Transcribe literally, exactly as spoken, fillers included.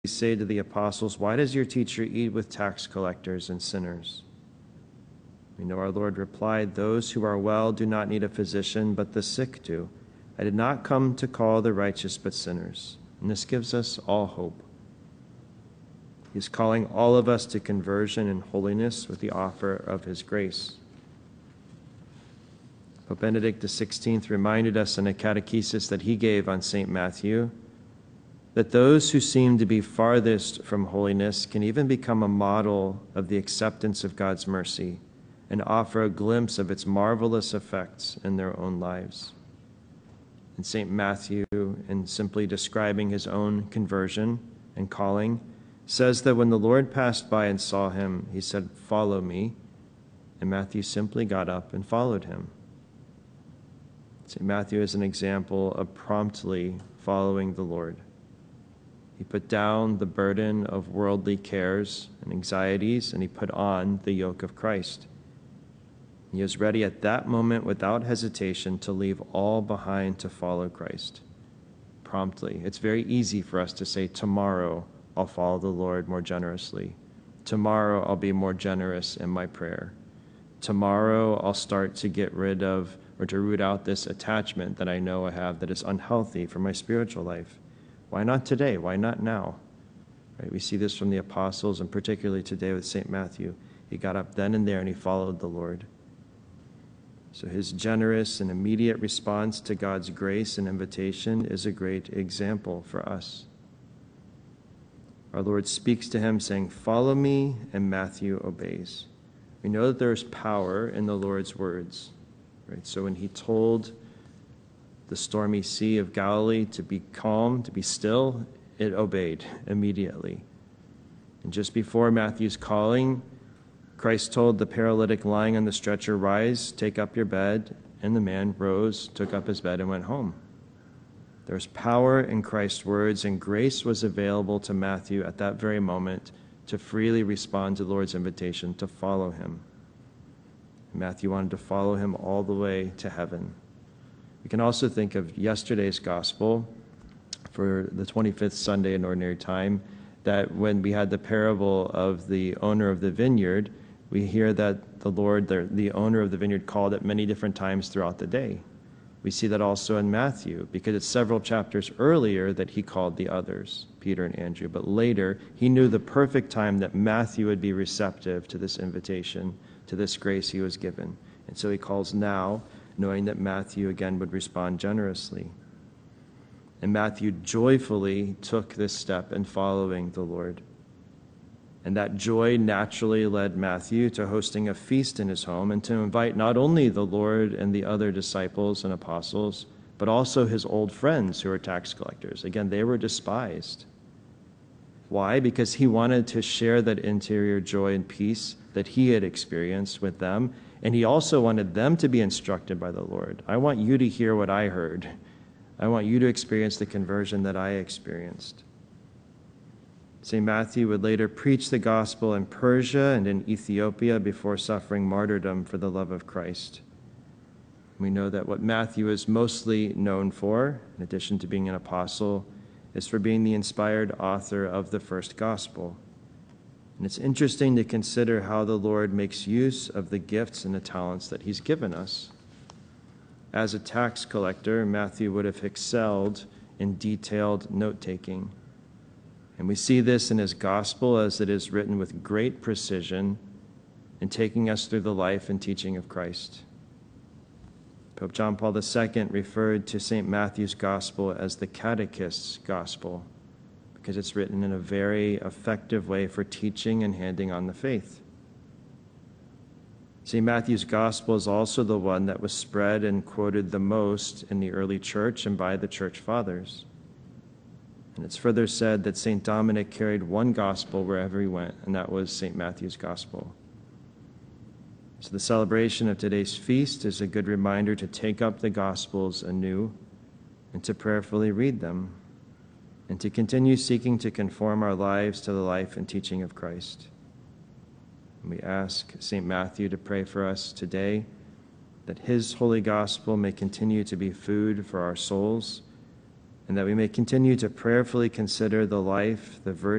say to the apostles, "Why does your teacher eat with tax collectors and sinners?" We know our Lord replied, "Those who are well do not need a physician, but the sick do. I did not come to call the righteous, but sinners." And this gives us all hope. He's calling all of us to conversion and holiness with the offer of his grace. Pope Benedict the sixteenth reminded us in a catechesis that he gave on Saint Matthew that those who seem to be farthest from holiness can even become a model of the acceptance of God's mercy and offer a glimpse of its marvelous effects in their own lives. And Saint Matthew, in simply describing his own conversion and calling, says that when the Lord passed by and saw him, he said, "Follow me," and Matthew simply got up and followed him. Saint Matthew is an example of promptly following the Lord. He put down the burden of worldly cares and anxieties, and he put on the yoke of Christ. He was ready at that moment without hesitation to leave all behind to follow Christ. Promptly. It's very easy for us to say, tomorrow I'll follow the Lord more generously. Tomorrow I'll be more generous in my prayer. Tomorrow I'll start to get rid of or to root out this attachment that I know I have that is unhealthy for my spiritual life. Why not today? Why not now? Right? We see this from the apostles, and particularly today with Saint Matthew. He got up then and there and he followed the Lord. So his generous and immediate response to God's grace and invitation is a great example for us. Our Lord speaks to him saying, "Follow me," and Matthew obeys. We know that there is power in the Lord's words. Right? So when he told the stormy sea of Galilee to be calm, to be still, it obeyed immediately. And just before Matthew's calling, Christ told the paralytic lying on the stretcher, "Rise, take up your bed," and the man rose, took up his bed, and went home. There was power in Christ's words, and grace was available to Matthew at that very moment to freely respond to the Lord's invitation to follow him. Matthew wanted to follow him all the way to heaven. We can also think of yesterday's gospel for the twenty-fifth Sunday in Ordinary Time, that when we had the parable of the owner of the vineyard, we hear that the Lord, the, the owner of the vineyard, called at many different times throughout the day. We see that also in Matthew, because it's several chapters earlier that he called the others, Peter and Andrew. But later, he knew the perfect time that Matthew would be receptive to this invitation, to this grace he was given. And so he calls now, knowing that Matthew again would respond generously. And Matthew joyfully took this step in following the Lord. And that joy naturally led Matthew to hosting a feast in his home and to invite not only the Lord and the other disciples and apostles, but also his old friends who were tax collectors. Again, they were despised. Why? Because he wanted to share that interior joy and peace that he had experienced with them. And he also wanted them to be instructed by the Lord. I want you to hear what I heard. I want you to experience the conversion that I experienced. Saint Matthew would later preach the gospel in Persia and in Ethiopia before suffering martyrdom for the love of Christ. We know that what Matthew is mostly known for, in addition to being an apostle, is for being the inspired author of the first gospel. And it's interesting to consider how the Lord makes use of the gifts and the talents that he's given us. As a tax collector, Matthew would have excelled in detailed note-taking. And we see this in his gospel as it is written with great precision in taking us through the life and teaching of Christ. Pope John Paul the Second referred to Saint Matthew's gospel as the catechist's gospel, because it's written in a very effective way for teaching and handing on the faith. Saint Matthew's gospel is also the one that was spread and quoted the most in the early church and by the church fathers. And it's further said that Saint Dominic carried one gospel wherever he went, and that was Saint Matthew's gospel. So the celebration of today's feast is a good reminder to take up the gospels anew and to prayerfully read them, and to continue seeking to conform our lives to the life and teaching of Christ. And we ask Saint Matthew to pray for us today, that his holy gospel may continue to be food for our souls, and that we may continue to prayerfully consider the life, the virtue,